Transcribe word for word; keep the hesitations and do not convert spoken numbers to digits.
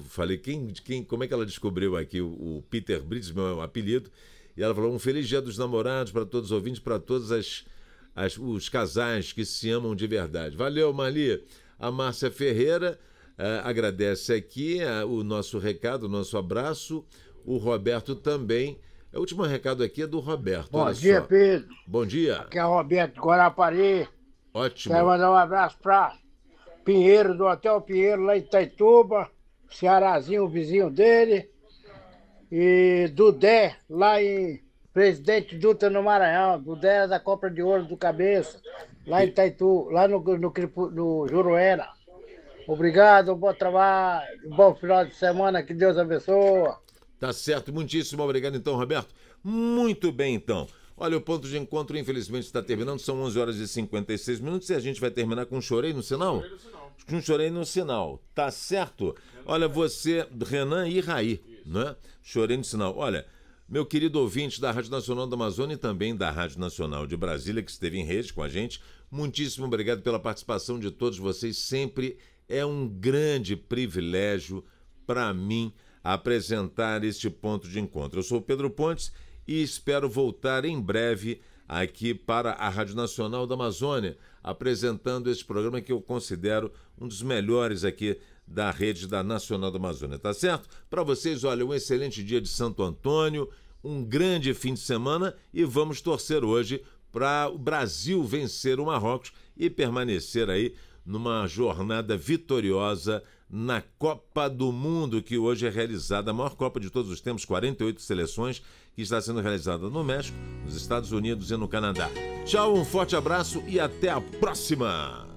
falei, quem, quem, como é que ela descobriu aqui o, o Peter Brits, meu apelido, e ela falou, um feliz dia dos namorados para todos os ouvintes, para todos as, as, os casais que se amam de verdade. Valeu, Marli. A Márcia Ferreira uh, agradece aqui uh, o nosso recado, o nosso abraço. O Roberto também. O último recado aqui é do Roberto. Bom olha dia, só. Pedro. Bom dia. Aqui é o Roberto de Guarapari. Ótimo. Quero mandar um abraço para Pinheiro, do Hotel Pinheiro, lá em Itaituba. Cearazinho, o vizinho dele. E Dudé, lá em Presidente Dutra, no Maranhão. Dudé era da Copa de Ouro do Cabeça, lá em Itaitu, lá no, no, no Juruena. Obrigado, bom trabalho, bom final de semana, que Deus abençoe. Tá certo, muitíssimo obrigado então, Roberto. Muito bem então. Olha, o ponto de encontro infelizmente está terminando, são onze horas e cinquenta e seis minutos e a gente vai terminar com um chorei no sinal? Chorei no sinal. Um chorei no sinal, tá certo? Olha, você, Renan e Raí, né? Chorei no sinal. Olha, meu querido ouvinte da Rádio Nacional da Amazônia e também da Rádio Nacional de Brasília, que esteve em rede com a gente, muitíssimo obrigado pela participação de todos vocês. Sempre é um grande privilégio para mim apresentar este ponto de encontro. Eu sou o Pedro Pontes e espero voltar em breve aqui para a Rádio Nacional da Amazônia, apresentando este programa que eu considero um dos melhores aqui da rede da Nacional da Amazônia, tá certo? Para vocês, olha, um excelente dia de Santo Antônio, um grande fim de semana e vamos torcer hoje para o Brasil vencer o Marrocos e permanecer aí numa jornada vitoriosa na Copa do Mundo, que hoje é realizada, a maior Copa de todos os tempos, quarenta e oito seleções, que está sendo realizada no México, nos Estados Unidos e no Canadá. Tchau, um forte abraço e até a próxima!